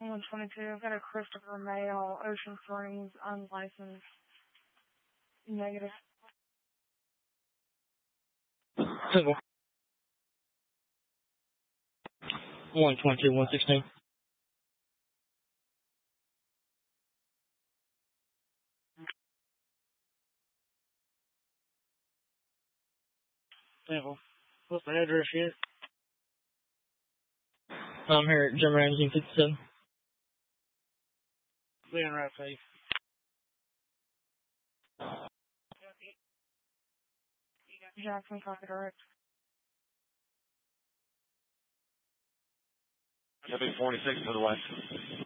122. I've got a Christopher Mail, Ocean Springs, unlicensed, negative. Single. 122, 116. Single. What's the address yet? I'm here at Jim Ramsey 57. Being right safe. Jackson, copy direct. Shipping 46 to the west.